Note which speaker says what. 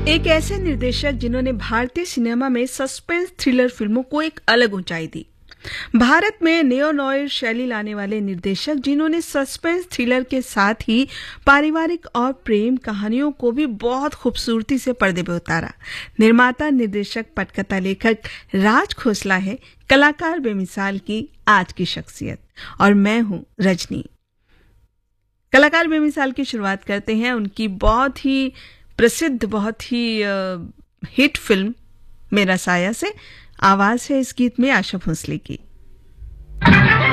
Speaker 1: एक ऐसे निर्देशक जिन्होंने भारतीय सिनेमा में सस्पेंस थ्रिलर फिल्मों को एक अलग ऊंचाई दी। भारत में नेओ नोयर शैली लाने वाले निर्देशक जिन्होंने सस्पेंस थ्रिलर के साथ ही पारिवारिक और प्रेम कहानियों को भी बहुत खूबसूरती से पर्दे पर उतारा। निर्माता, निर्देशक, पटकथा लेखक राज खोसला है कलाकार बेमिसाल की आज की शख्सियत, और मैं हूं रजनी। कलाकार बेमिसाल की शुरुआत करते हैं उनकी बहुत ही प्रसिद्ध, बहुत ही हिट फिल्म मेरा साया से। आवाज है इस गीत में आशा भोसले की।